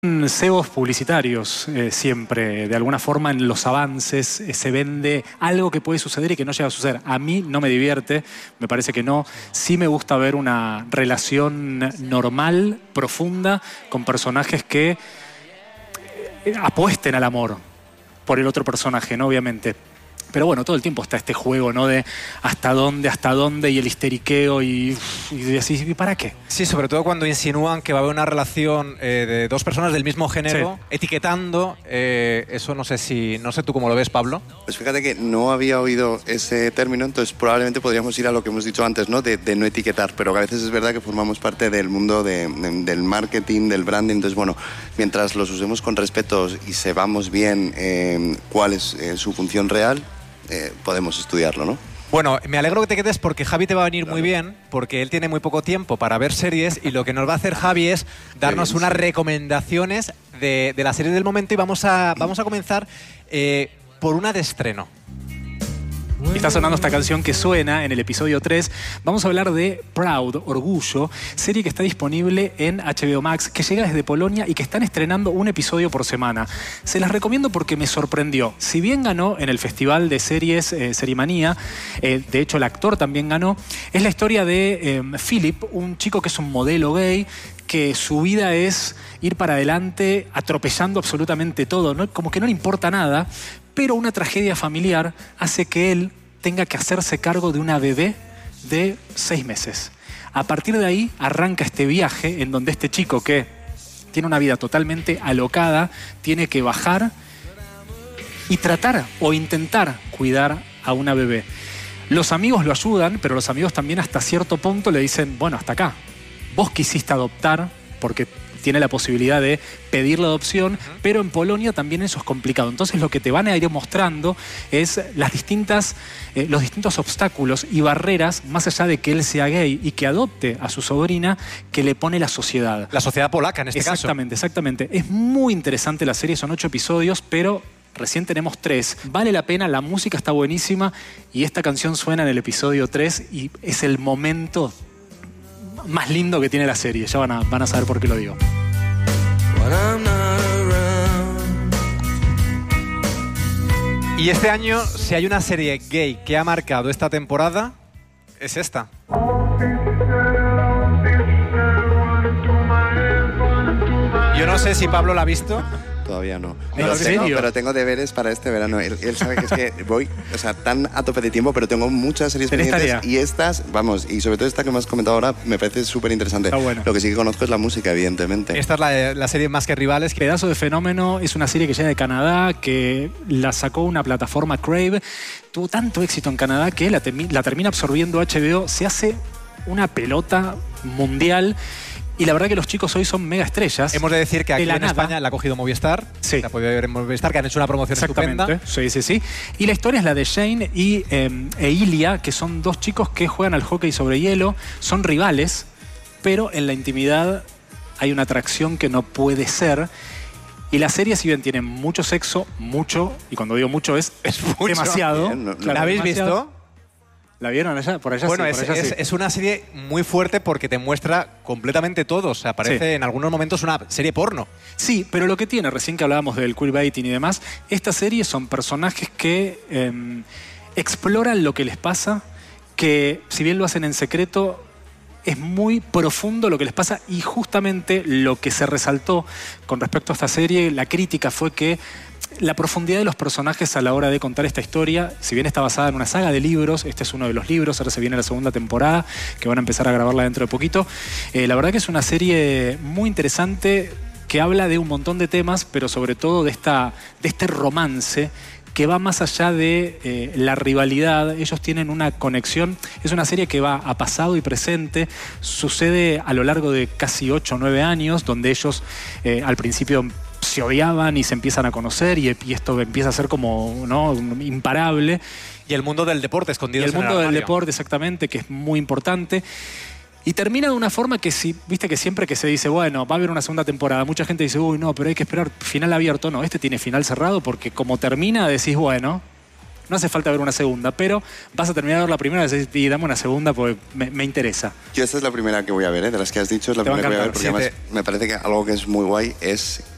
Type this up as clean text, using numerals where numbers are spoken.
Cebos publicitarios siempre, de alguna forma en los avances se vende algo que puede suceder y que no llega a suceder. A mí no me divierte, me parece que no. Sí me gusta ver una relación normal, profunda, con personajes que apuesten al amor por el otro personaje, ¿no? Obviamente. Pero bueno, todo el tiempo está este juego, ¿no? De hasta dónde, y el histeriqueo y así, ¿y para qué? Sí, sobre todo cuando insinúan que va a haber una relación de dos personas del mismo género, sí, etiquetando. Eso no sé tú cómo lo ves, Pablo. Pues fíjate que no había oído ese término, entonces probablemente podríamos ir a lo que hemos dicho antes, ¿no? De no etiquetar, pero que a veces es verdad que formamos parte del mundo del marketing, del branding. Entonces, bueno, mientras los usemos con respeto y sepamos bien cuál es su función real, podemos estudiarlo, ¿no? Bueno, me alegro que te quedes porque Javi te va a venir muy bien, porque él tiene muy poco tiempo para ver series y lo que nos va a hacer Javi es darnos unas recomendaciones de las series del momento y vamos a comenzar por una de estreno. Está sonando esta canción que suena en el episodio 3. Vamos a hablar de Proud, Orgullo, serie que está disponible en HBO Max, que llega desde Polonia y que están estrenando un episodio por semana. Se las recomiendo porque me sorprendió. Si bien ganó en el Festival de Series Serimanía, de hecho el actor también ganó, es la historia de Philip, un chico que es un modelo gay, que su vida es ir para adelante atropellando absolutamente todo, ¿no? Como que no le importa nada, pero una tragedia familiar hace que él tenga que hacerse cargo de una bebé de 6 meses. A partir de ahí arranca este viaje en donde este chico, que tiene una vida totalmente alocada, tiene que bajar y tratar o intentar cuidar a una bebé. Los amigos lo ayudan, pero los amigos también hasta cierto punto le dicen, bueno, hasta acá. Vos quisiste adoptar porque tiene la posibilidad de pedir la adopción, pero en Polonia también eso es complicado. Entonces lo que te van a ir mostrando es los distintos obstáculos y barreras, más allá de que él sea gay y que adopte a su sobrina, que le pone la sociedad. La sociedad polaca en este caso. Exactamente. Es muy interesante la serie, son 8 episodios, pero recién tenemos 3. Vale la pena, la música está buenísima y esta canción suena en el episodio 3 y es el momento más lindo que tiene la serie. Ya van a saber por qué lo digo. Y este año, si hay una serie gay que ha marcado esta temporada, es esta. Yo no sé si Pablo la ha visto. Todavía no. ¿En serio? Pero tengo deberes para este verano. Él sabe que es que voy, tan a tope de tiempo, pero tengo muchas series pendientes. Y estas, vamos, y sobre todo esta que me has comentado ahora, me parece súper interesante. Está bueno. Lo que sí que conozco es la música, evidentemente. Esta es la serie Más que Rivales. Pedazo de Fenómeno es una serie que llega de Canadá, que la sacó una plataforma Crave. Tuvo tanto éxito en Canadá que la termina absorbiendo HBO. Se hace una pelota mundial. Y la verdad que los chicos hoy son mega estrellas. Hemos de decir que aquí en España la ha cogido Movistar. Sí. La ha podido ver en Movistar, que han hecho una promoción estupenda. Sí. Y la historia es la de Shane e Ilya, que son dos chicos que juegan al hockey sobre hielo. Son rivales, pero en la intimidad hay una atracción que no puede ser. Y la serie, si bien tiene mucho sexo, y cuando digo mucho es mucho, demasiado. Bien, ¿La habéis visto? ¿La vieron allá? Por allá bueno, sí. Es una serie muy fuerte porque te muestra completamente todo. O sea, parece en algunos momentos una serie porno. Sí, pero lo que tiene, recién que hablábamos del queerbaiting y demás, esta serie son personajes que exploran lo que les pasa, que si bien lo hacen en secreto, es muy profundo lo que les pasa, y justamente lo que se resaltó con respecto a esta serie, la crítica fue que la profundidad de los personajes a la hora de contar esta historia, si bien está basada en una saga de libros, este es uno de los libros, ahora se viene la segunda temporada, que van a empezar a grabarla dentro de poquito. La verdad que es una serie muy interesante que habla de un montón de temas, pero sobre todo de este romance que va más allá de la rivalidad. Ellos tienen una conexión. Es una serie que va a pasado y presente. Sucede a lo largo de casi 8 o 9 años, donde ellos al principio se odiaban y se empiezan a conocer y esto empieza a ser como, ¿no?, imparable. Y el mundo del deporte escondido. Y el mundo del deporte, exactamente, que es muy importante. Y termina de una forma que, viste que siempre que se dice, bueno, va a haber una segunda temporada, mucha gente dice, uy, no, pero hay que esperar final abierto. No, este tiene final cerrado porque como termina decís, bueno, no hace falta ver una segunda, pero vas a terminar de ver la primera y dame una segunda porque me interesa. Yo esta es la primera que voy a ver, de las que has dicho, es la primera que voy a ver, porque además me parece que algo que es muy guay es